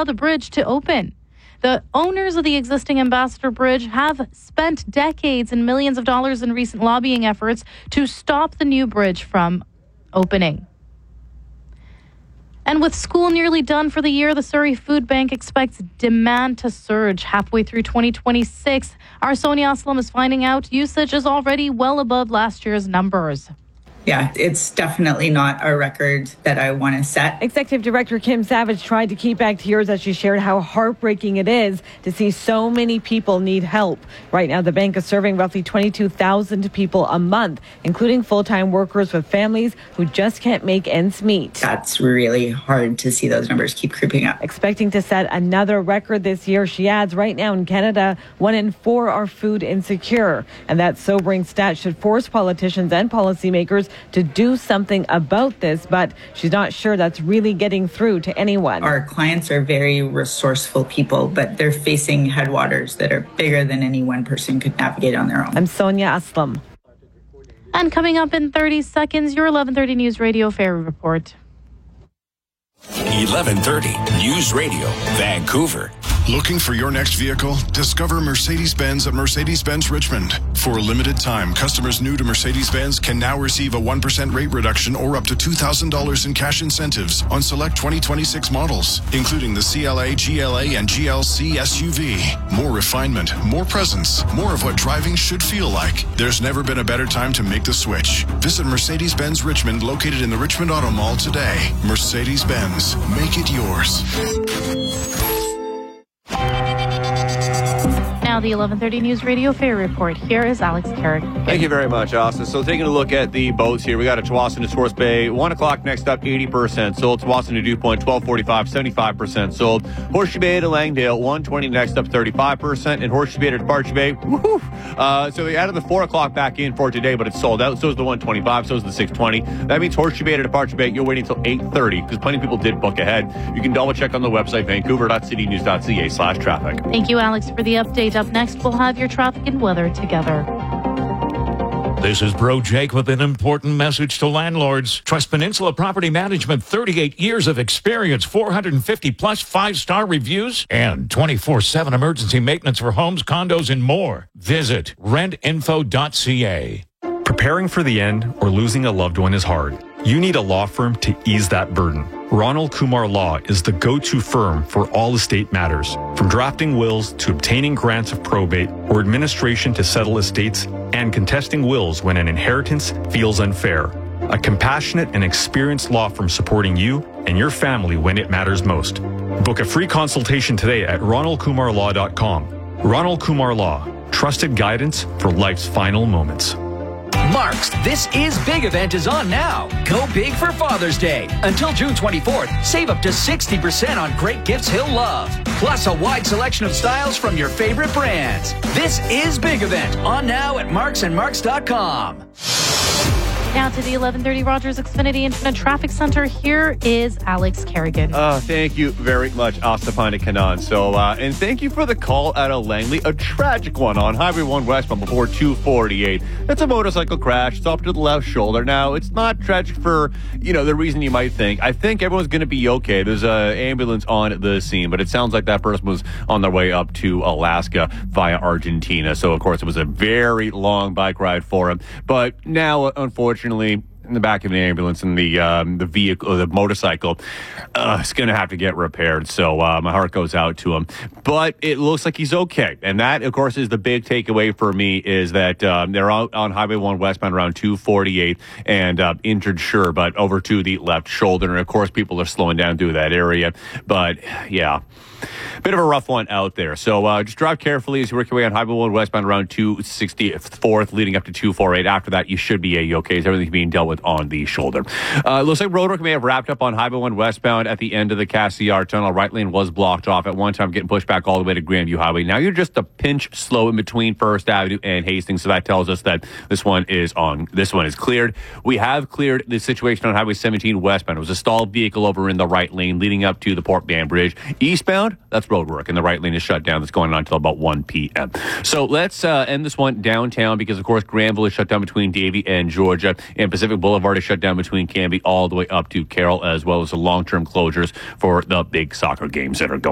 allow the bridge to open. The owners of the existing Ambassador Bridge have spent decades and millions of dollars in recent lobbying efforts to stop the new bridge from opening. And with school nearly done for the year, the Surrey Food Bank expects demand to surge halfway through 2026. Our Sonia Aslam is finding out usage is already well above last year's numbers. Yeah, it's definitely not a record that I want to set. Executive Director Kim Savage tried to keep back tears as she shared how heartbreaking it is to see so many people need help. Right now, the bank is serving roughly 22,000 people a month, including full-time workers with families who just can't make ends meet. That's really hard to see those numbers keep creeping up. Expecting to set another record this year, she adds, right now in Canada, 1 in 4 are food insecure. And that sobering stat should force politicians and policymakers to do something about this, but she's not sure that's really getting through to anyone. Our clients are very resourceful people, but they're facing headwaters that are bigger than any one person could navigate on their own. I'm Sonia Aslam. And coming up in 30 seconds, your 11:30 News Radio Ferry Report. 11:30 News Radio, Vancouver. Looking for your next vehicle? Discover Mercedes-Benz at Mercedes-Benz Richmond. For a limited time, customers new to Mercedes-Benz can now receive a 1% rate reduction or up to $2,000 in cash incentives on select 2026 models, including the CLA, GLA, and GLC SUV. More refinement, more presence, more of what driving should feel like. There's never been a better time to make the switch. Visit Mercedes-Benz Richmond, located in the Richmond Auto Mall today. Mercedes-Benz. Make it yours. Now the 11:30 News Radio Ferry Report. Here is Alex Carrick. Thank you very much, Austin. So taking a look at the boats here, we got a Tsawwassen to Swartz Bay, 1 o'clock next up, 80% sold. Tsawwassen to Dew Point, 12:45, 75% sold. Horseshoe Bay to Langdale, 1:20 next up, 35%. And Horseshoe Bay to Departure Bay, woohoo! So they added the 4 o'clock back in for today, but it's sold out. So is the 1:25, so is the 6:20. That means Horseshoe Bay to Departure Bay, you're waiting until 8:30 because plenty of people did book ahead. You can double check on the website, vancouver.citynews.ca/traffic. Thank you, Alex, for the update. Up next, we'll have your traffic and weather together. This is Bro Jake with an important message to landlords. Trust Peninsula Property Management, 38 years of experience, 450 plus 5-star reviews, and 24/7 emergency maintenance for homes, condos, and more. Visit rentinfo.ca. Preparing for the end or losing a loved one is hard. You need a law firm to ease that burden. Ronald Kumar Law is the go-to firm for all estate matters, from drafting wills to obtaining grants of probate or administration to settle estates and contesting wills when an inheritance feels unfair. A compassionate and experienced law firm supporting you and your family when it matters most. Book a free consultation today at ronaldkumarlaw.com. Ronald Kumar Law, trusted guidance for life's final moments. Mark's This Is Big event is on now. Go big for Father's Day. Until June 24th, save up to 60% on great gifts he'll love. Plus a wide selection of styles from your favorite brands. This Is Big event on now at marksandmarks.com. Now to the 11:30 Rogers Xfinity Internet Traffic Center. Here is Alex Kerrigan. Thank you very much, Astapani Kanan. So, and thank you for the call out of Langley. A tragic one on Highway 1 westbound before 248. That's a motorcycle crash. It's off to the left shoulder. Now, it's not tragic for, the reason you might think. I think everyone's going to be okay. There's an ambulance on the scene, but it sounds like that person was on their way up to Alaska via Argentina. So, of course, it was a very long bike ride for him. But now, unfortunately, in the back of an ambulance and the vehicle, or the motorcycle, is going to have to get repaired. So my heart goes out to him. But it looks like he's okay. And that, of course, is the big takeaway for me is that they're out on Highway 1 westbound around 248 and injured, sure, but over to the left shoulder. And, of course, people are slowing down through that area. But, yeah. Bit of a rough one out there. So just drive carefully as you work your way on Highway 1 westbound around 264th, leading up to 248. After that, you should be A-okay as everything's being dealt with on the shoulder. Looks like roadwork may have wrapped up on Highway 1 westbound at the end of the Cassiar Tunnel. Right lane was blocked off at one time, getting pushed back all the way to Grandview Highway. Now you're just a pinch slow in between First Avenue and Hastings, so that tells us that this one is cleared. We have cleared the situation on Highway 17 westbound. It was a stalled vehicle over in the right lane leading up to the Port Van Bridge. Eastbound, that's roadwork, and the right lane is shut down. That's going on until about 1 p.m. So let's end this one downtown because, of course, Granville is shut down between Davie and Georgia, and Pacific Boulevard is shut down between Canby all the way up to Carroll, as well as the long-term closures for the big soccer games that are going